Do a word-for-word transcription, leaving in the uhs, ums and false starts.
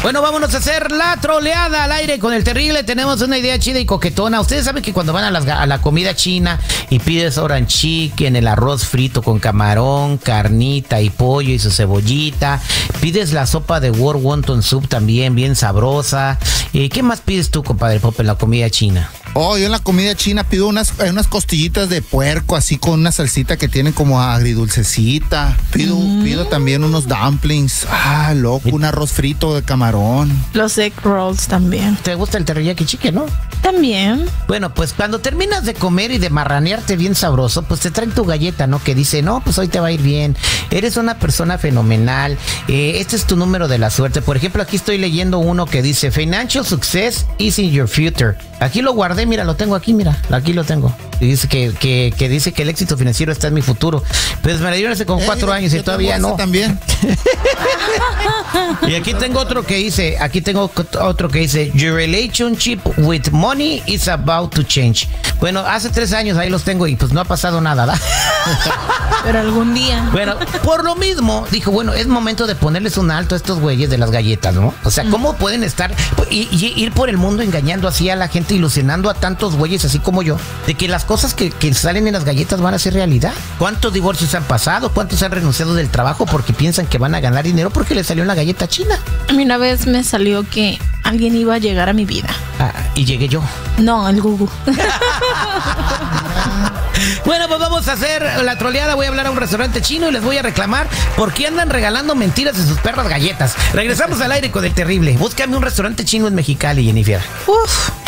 Bueno, vámonos a hacer la troleada al aire con el terrible. Tenemos una idea chida y coquetona. Ustedes saben que cuando van a, las, a la comida china y pides orange chicken, el arroz frito con camarón, carnita y pollo y su cebollita, pides la sopa de World Wonton Soup también, bien sabrosa. Eh, ¿Qué más pides tú, compadre Pop, en la comida china? Oh, yo en la comida china pido unas, unas costillitas de puerco, así con una salsita que tienen como agridulcecita. Pido, mm. pido también unos dumplings. Ah, loco, un arroz frito de camarón. Los egg rolls también. ¿Te gusta el teriyaki chicken, no? También. Bueno, pues cuando terminas de comer y de marranearte bien sabroso, pues te traen tu galleta, ¿no? Que dice, no, pues hoy te va a ir bien. Eres una persona fenomenal. Eh, este es tu número de la suerte. Por ejemplo, aquí estoy leyendo uno que dice, Financial success is in your future. Aquí lo guardé, mira, lo tengo aquí, mira, aquí lo tengo. Y dice que, que, que dice que el éxito financiero está en mi futuro. Pues me lo dieron hace como eh, cuatro años y todavía no. También. Y aquí tengo otro que dice, aquí tengo otro que dice, Your relationship with money is about to change. Bueno, hace tres años ahí los tengo y pues no ha pasado nada, ¿verdad? Pero algún día. Bueno, por lo mismo, dijo, bueno, es momento de ponerles un alto a estos güeyes de las galletas, ¿no? O sea, ¿cómo pueden estar y, y ir por el mundo engañando así a la gente, ilusionando a tantos güeyes así como yo, de que las cosas que, que salen en las galletas van a ser realidad? ¿Cuántos divorcios han pasado? ¿Cuántos han renunciado del trabajo porque piensan que van a ganar dinero porque les salió en la galleta china? A mí una vez me salió que alguien iba a llegar a mi vida. Ah, y llegué yo. No, el Google. Bueno, pues vamos a hacer la troleada. Voy a hablar a un restaurante chino y les voy a reclamar por qué andan regalando mentiras en sus perras galletas. Regresamos al aire con el terrible. Búscame un restaurante chino en Mexicali, Jennifer. Uf.